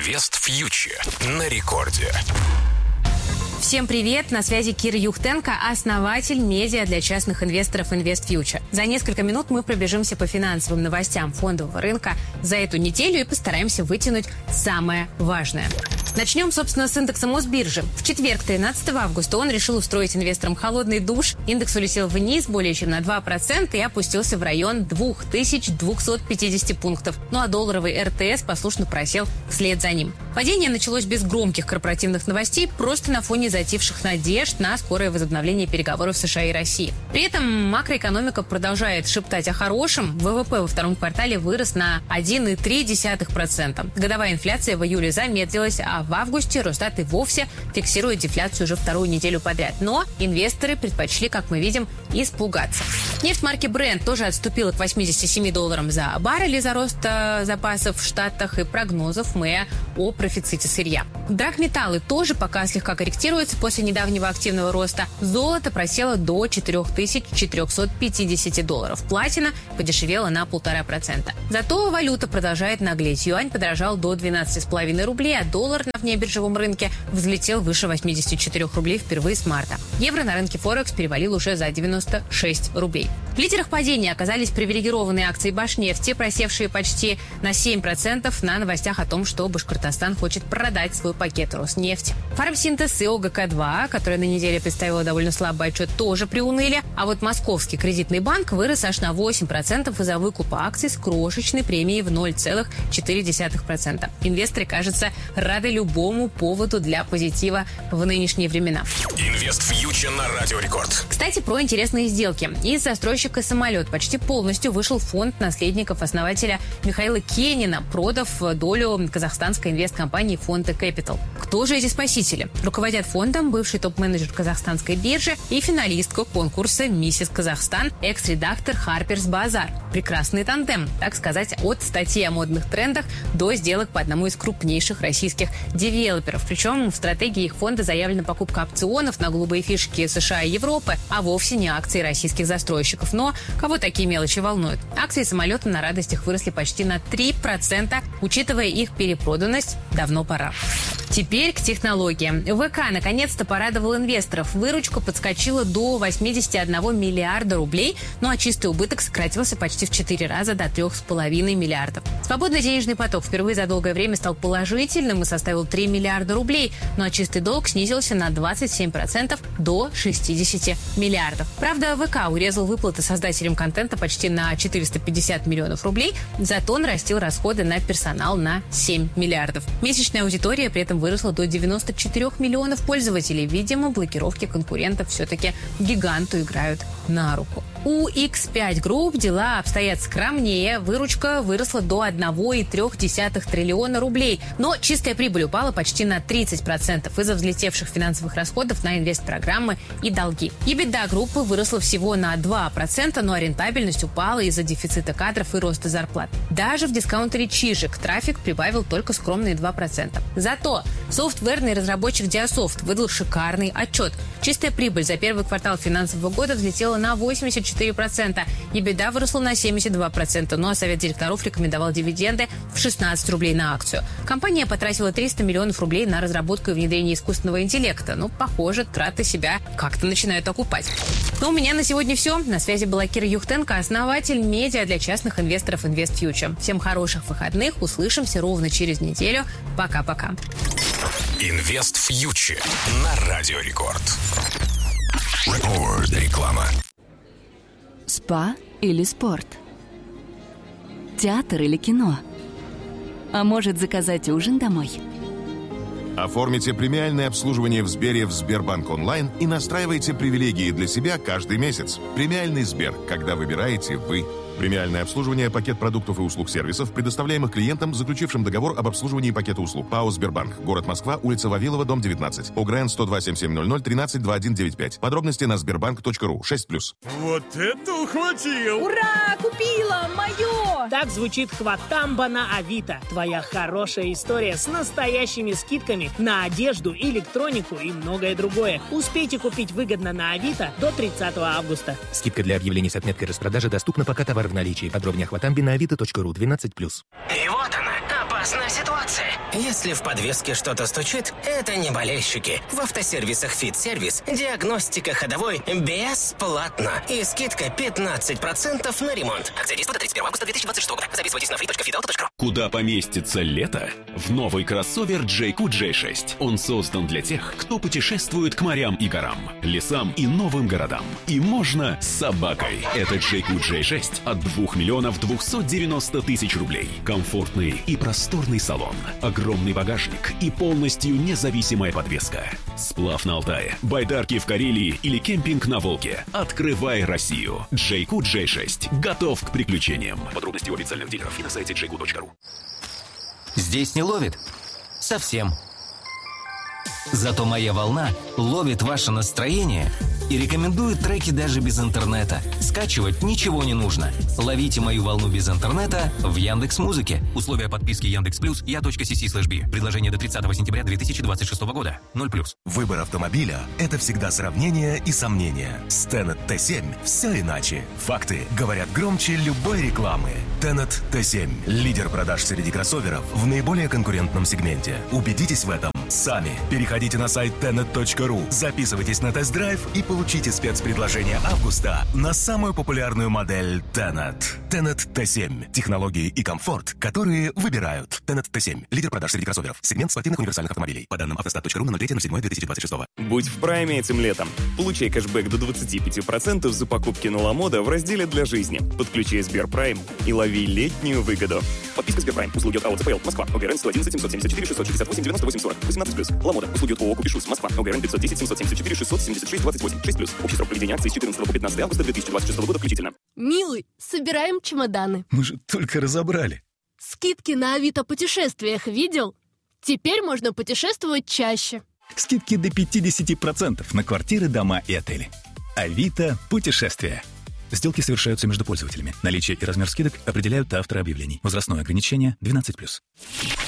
Инвест Фьючер на рекорде. Всем привет! На связи Кира Юхтенко, основатель медиа для частных инвесторов Инвест Фьючер. За несколько минут мы пробежимся по финансовым новостям фондового рынка за эту неделю и постараемся вытянуть самое важное. Начнем, собственно, с индекса Мосбиржи. В четверг, 13 августа, он решил устроить инвесторам холодный душ. Индекс улетел вниз более чем на 2% и опустился в район 2250 пунктов. Ну а долларовый РТС послушно просел вслед за ним. Падение началось без громких корпоративных новостей, просто на фоне затихших надежд на скорое возобновление переговоров США и России. При этом макроэкономика продолжает шептать о хорошем. ВВП во втором квартале вырос на 1,3%. Годовая инфляция в июле замедлилась, а в августе Росстат и вовсе фиксирует дефляцию уже вторую неделю подряд. Но инвесторы предпочли, как мы видим, испугаться. Нефть марки Brent тоже отступила к $87 за баррель из-за роста запасов в Штатах и прогнозов МЭА о профиците сырья. Драгметаллы тоже пока слегка корректируются после недавнего активного роста. Золото просело до $4450. Платина подешевела на 1,5%. Зато валюта продолжает наглеть. Юань подорожал до 12,5 рублей, а доллар на внебиржевом рынке взлетел выше 84 рублей впервые с марта. Евро на рынке Форекс перевалил уже за 96 рублей. В лидерах падения оказались привилегированные акции Башнефти, просевшие почти на 7% на новостях о том, что Башкортостан хочет продать свой пакет Роснефти. Фармсинтез и ОГК-2, которая на неделе представила довольно слабый отчет, тоже приуныли. А вот Московский кредитный банк вырос аж на 8% из-за выкупа акций с крошечной премией в 0,4%. Инвесторы, кажется, рады любому поводу для позитива в нынешние времена. Инвест Фьючер на Радио Рекорд. Кстати, про интересные сделки. Из застройщика «Самолет» почти полностью вышел фонд наследников основателя Михаила Кенина, продав долю казахстанской инвесткомпании Фонте Capital. Кто же эти спасители? Руководят фондом бывший топ-менеджер казахстанской биржи и финалистка конкурса «Миссис Казахстан», экс-редактор Harper's Bazaar. Прекрасный тандем, так сказать, от статей о модных трендах до сделок по одному из крупнейших российских девелоперов. Причем в стратегии их фонда заявлена покупка опционов на голубые фишки США и Европы, а вовсе не акции российских застройщиков. Но кого такие мелочи волнуют? Акции «Самолета» на радостях выросли почти на 3%, учитывая их перепроданность, давно пора. Теперь к технологиям. ВК наконец-то порадовал инвесторов. Выручка подскочила до 81 миллиарда рублей, ну а чистый убыток сократился почти в 4 раза до 3,5 миллиардов. Свободный денежный поток впервые за долгое время стал положительным и составил 3 миллиарда рублей, ну а чистый долг снизился на 27% до 60 миллиардов. Правда, ВК урезал выплаты создателям контента почти на 450 миллионов рублей, зато нарастил расходы на персонал на 7 миллиардов. Месячная аудитория при этом выросла до 94 миллионов пользователей. Видимо, блокировки конкурентов все-таки гиганту играют на руку. У X5 Group дела обстоят скромнее. Выручка выросла до 1,3 триллиона рублей. Но чистая прибыль упала почти на 30% из-за взлетевших финансовых расходов на инвестпрограммы и долги. EBITDA группы выросла всего на 2%, но рентабельность упала из-за дефицита кадров и роста зарплат. Даже в дискаунтере Чижик трафик прибавил только скромные 2%. Зато софтверный разработчик Диасофт выдал шикарный отчет. Чистая прибыль за первый квартал финансового года взлетела на 84%. EBITDA выросла на 72%, ну а совет директоров рекомендовал дивиденды в 16 рублей на акцию. Компания потратила 300 миллионов рублей на разработку и внедрение искусственного интеллекта. Ну, похоже, траты себя как-то начинают окупать. Но у меня на сегодня все. На связи была Кира Юхтенко, основатель медиа для частных инвесторов Инвест Фьючер. Всем хороших выходных. Услышимся ровно через неделю. Пока-пока. Инвест Фьючер на Радио Рекорд. Реклама. Спа или спорт? Театр или кино? А может, заказать ужин домой? Оформите премиальное обслуживание в Сбере в Сбербанк онлайн и настраивайте привилегии для себя каждый месяц. Премиальный Сбер, когда выбираете вы. Премиальное обслуживание, пакет продуктов и услуг сервисов, предоставляемых клиентам, заключившим договор об обслуживании пакета услуг. ПАО «Сбербанк». Город Москва, улица Вавилова, дом 19. ОГРН 102-7700 13-2195. Подробности на sberbank.ru. 6+. Вот это ухватил! Ура! Купила! Мое! Так звучит хватамба на Авито. Твоя хорошая история с настоящими скидками на одежду, электронику и многое другое. Успейте купить выгодно на Авито до 30 августа. Скидка для объявлений с отметкой распродажи доступна, пока товар в наличии. Подробнее о хватамбе на avito.ru. 12+. И вот она, опасная ситуация. Если в подвеске что-то стучит, это не болельщики. В автосервисах «Фит-сервис» диагностика ходовой бесплатно. И скидка 15% на ремонт. Акция действует до 31 августа 2026 года. Записывайтесь на free.fitauto.ru. Куда поместится лето? В новый кроссовер JQ J6. Он создан для тех, кто путешествует к морям и горам, лесам и новым городам. И можно с собакой. Это JQ J6 от 2 миллионов 290 тысяч рублей. Комфортный и просторный салон, огромный багажник и полностью независимая подвеска. Сплав на Алтае, байдарки в Карелии или кемпинг на Волге. Открывай Россию. JQ J6 готов к приключениям. Подробности у официальных дилеров и на сайте jq.ru. Здесь не ловит? Совсем. Зато «Моя волна» ловит ваше настроение и рекомендует треки даже без интернета. Скачивать ничего не нужно. Ловите «Мою волну» без интернета в Яндекс.Музыке. Условия подписки Яндекс.Плюс я.cc/b. Предложение до 30 сентября 2026 года. 0+. Выбор автомобиля – это всегда сравнение и сомнения. С Tenet T7 все иначе. Факты говорят громче любой рекламы. Tenet T7 – лидер продаж среди кроссоверов в наиболее конкурентном сегменте. Убедитесь в этом сами. Переходите на сайт tenet.ru, записывайтесь на тест-драйв и получите спецпредложение августа на самую популярную модель Tenet. Tenet T7. Технологии и комфорт, которые выбирают. Tenet T7. Лидер продаж среди кроссоверов. Сегмент спортивных универсальных автомобилей. По данным автостат.ру на 03.07.2026. Будь в прайме этим летом. Получай кэшбэк до 25% за покупки на Ламода в разделе «Для жизни». Подключай Сберпрайм и лови летнюю выгоду. Подписка Сберпрайм. Услуги от АО ЦПЛ. Москва. ОГРН 111 774 668 98 40. 18+. Ламода. Услуги от ООО «Купишус». Москва. ОГРН 510 774 676 28. 6+. Общий срок проведения акции с 14 по 15 августа 2026 года включительно. Милый, собираем чемоданы. Мы же только разобрали. Скидки на Авито путешествиях видел? Теперь можно путешествовать чаще. Скидки до 50% на квартиры, дома и отели. Авито путешествия. Сделки совершаются между пользователями. Наличие и размер скидок определяют авторы объявлений. Возрастное ограничение 12+.